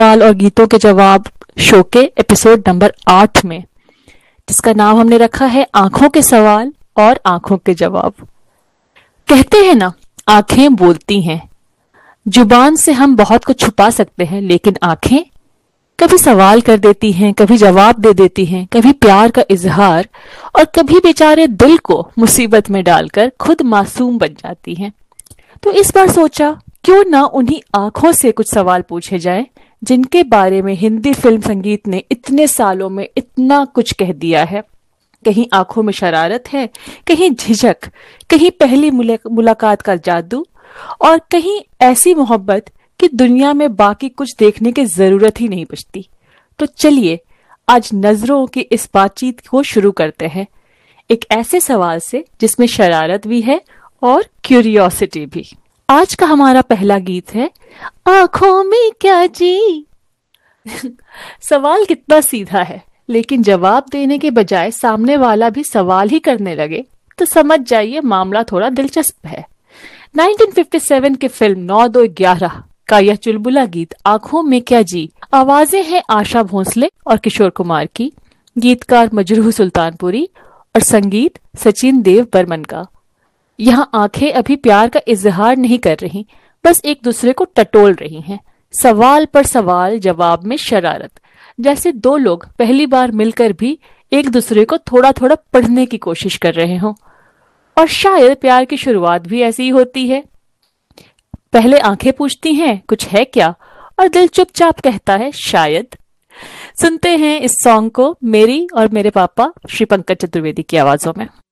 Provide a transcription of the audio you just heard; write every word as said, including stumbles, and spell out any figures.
सवाल और गीतों के जवाब शो के एपिसोड नंबर आठ में, जिसका नाम हमने रखा है आंखों के सवाल और आंखों के जवाब। कहते हैं ना, आंखें बोलती हैं। जुबान से हम बहुत कुछ छुपा सकते हैं, लेकिन आंखें कभी सवाल कर देती हैं, कभी जवाब दे देती हैं, कभी प्यार का इजहार और कभी बेचारे दिल को मुसीबत में डालकर खुद मासूम बन जाती हैं। तो इस बार सोचा क्यों ना उन्हीं आंखों से कुछ सवाल पूछे जाएं, जिनके बारे में हिंदी फिल्म संगीत ने इतने सालों में इतना कुछ कह दिया है। कहीं आंखों में शरारत है, कहीं झिझक, कहीं पहली मुलाकात का जादू और कहीं ऐसी मोहब्बत कि दुनिया में बाकी कुछ देखने की जरूरत ही नहीं बचती। तो चलिए आज नजरों की इस बातचीत को शुरू करते हैं एक ऐसे सवाल से जिसमें शरारत भी है और क्यूरियोसिटी भी। आज का हमारा पहला गीत है आंखों में क्या जी। सवाल कितना सीधा है, लेकिन जवाब देने के बजाय सामने वाला भी सवाल ही करने लगे तो समझ जाइए मामला थोड़ा दिलचस्प है। उन्नीस सौ सत्तावन की फिल्म नौ दो ग्यारह का यह चुलबुला गीत आंखों में क्या जी। आवाजें हैं आशा भोसले और किशोर कुमार की, गीतकार मजरूह सुल्तानपुरी और संगीत सचिन देव बर्मन का। यहाँ आंखें अभी प्यार का इजहार नहीं कर रही, बस एक दूसरे को टटोल रही हैं। सवाल पर सवाल, जवाब में शरारत, जैसे दो लोग पहली बार मिलकर भी एक दूसरे को थोड़ा थोड़ा पढ़ने की कोशिश कर रहे हों। और शायद प्यार की शुरुआत भी ऐसी ही होती है। पहले आंखें पूछती हैं कुछ है क्या, और दिल चुपचाप कहता है शायद। सुनते हैं इस सॉन्ग को मेरी और मेरे पापा श्री पंकज चतुर्वेदी की आवाजों में।